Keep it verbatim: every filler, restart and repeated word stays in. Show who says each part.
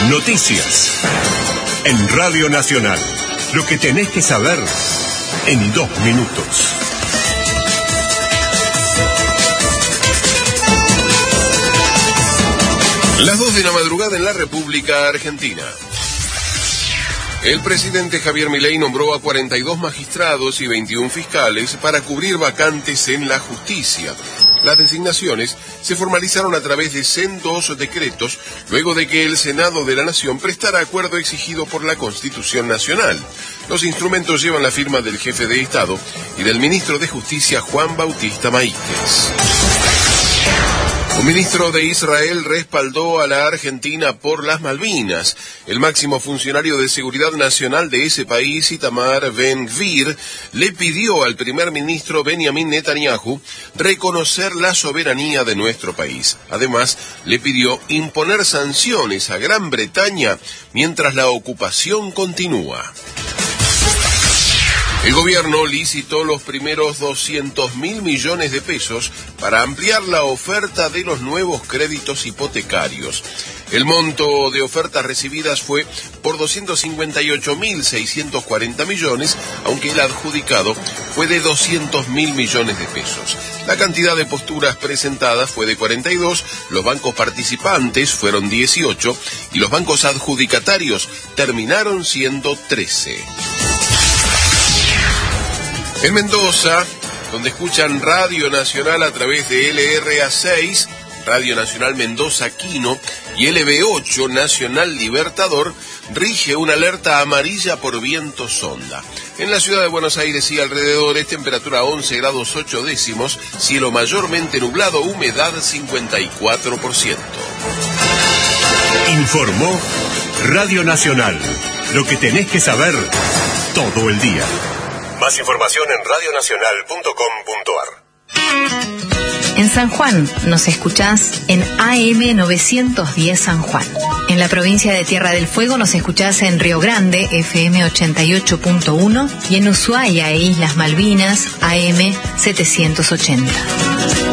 Speaker 1: Noticias. En Radio Nacional. Lo que tenés que saber en dos minutos.
Speaker 2: Las dos de la madrugada en la República Argentina. El presidente Javier Milei nombró a cuarenta y dos magistrados y veintiún fiscales para cubrir vacantes en la justicia. Las designaciones se formalizaron a través de sendos decretos, luego de que el Senado de la Nación prestara acuerdo exigido por la Constitución Nacional. Los instrumentos llevan la firma del jefe de Estado y del ministro de Justicia, Juan Bautista Maízes. Un ministro de Israel respaldó a la Argentina por las Malvinas. El máximo funcionario de seguridad nacional de ese país, Itamar Ben-Gvir, le pidió al primer ministro Benjamin Netanyahu reconocer la soberanía de nuestro país. Además, le pidió imponer sanciones a Gran Bretaña mientras la ocupación continúa. El gobierno licitó los primeros doscientos mil millones de pesos para ampliar la oferta de los nuevos créditos hipotecarios. El monto de ofertas recibidas fue por doscientos cincuenta y ocho mil seiscientos cuarenta millones, aunque el adjudicado fue de doscientos mil millones de pesos. La cantidad de posturas presentadas fue de cuarenta y dos, los bancos participantes fueron dieciocho y los bancos adjudicatarios terminaron siendo trece. En Mendoza, donde escuchan Radio Nacional a través de L R A seis, Radio Nacional Mendoza Quino y L B ocho Nacional Libertador, rige una alerta amarilla por viento sonda. En la ciudad de Buenos Aires y alrededores, temperatura once grados ocho décimos, cielo mayormente nublado, humedad cincuenta y cuatro por ciento.
Speaker 1: Informó Radio Nacional. Lo que tenés que saber todo el día. Más información en radio nacional punto com punto a r.
Speaker 3: En San Juan nos escuchás en A M novecientos diez San Juan. En la provincia de Tierra del Fuego nos escuchás en Río Grande, F M ochenta y ocho punto uno, y en Ushuaia e Islas Malvinas, A M setecientos ochenta.